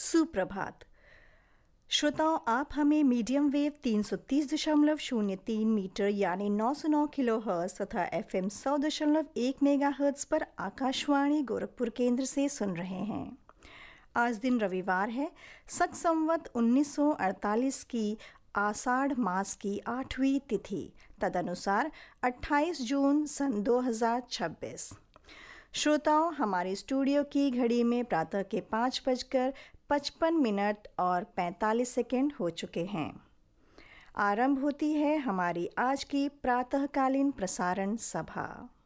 सुप्रभात श्रोताओं, आप हमें मीडियम वेव 330.03 मीटर यानी 909 किलोहर्ट्ज़ तथा FM 100.1 मेगाहर्ट्ज़ पर आकाशवाणी गोरखपुर केंद्र से सुन रहे हैं। आज दिन रविवार है, सत संवत 1948 की आषाढ़ मास की 8वीं तिथि, तदनुसार 28 जून सन 2026। श्रोताओं, हमारे स्टूडियो की घड़ी में प्रातः के 5:55 और 45 सेकंड हो चुके हैं। आरंभ होती है हमारी आज की प्रातःकालीन प्रसारण सभा।